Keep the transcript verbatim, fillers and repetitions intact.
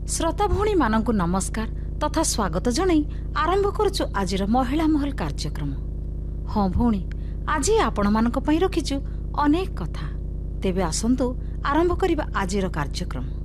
श्रोता भौणी मानंकु नमस्कार तथा स्वागत जणाई आरंभ करुचु आजिर महिला महल कार्यक्रम। हाँ भौणी, आज आपण मानक पई रखिचु अनेक कथा। तेबे आसंतु आरंभ करिबा आजिर कार्यक्रम।